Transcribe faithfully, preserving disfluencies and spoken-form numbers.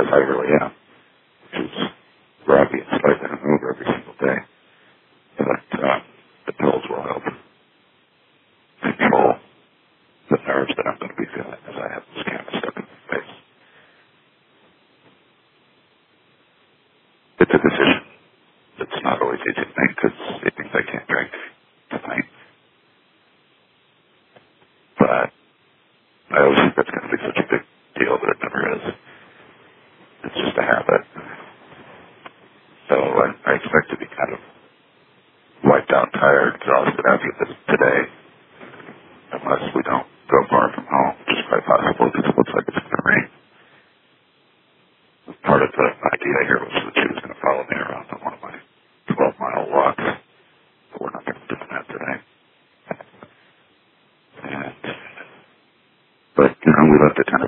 I really am, which is groggy and slightly hungover every single day. But uh, the pills will help control the nerves that I'm going to be feeling as I have this camera stuck in my face. It's a decision that's not always easy to make because it means I can't drink tonight. But I always think that's going to be such a big deal, but it never is. It's just a habit. So I, I expect to be kind of wiped out, tired, exhausted after this today, unless we don't go far from home, which is quite possible because it looks like it's going to rain. Part of the idea here was that she was going to follow me around on one of my twelve-mile walks, but we're not going to be doing that today. And, but, you know, we left at ten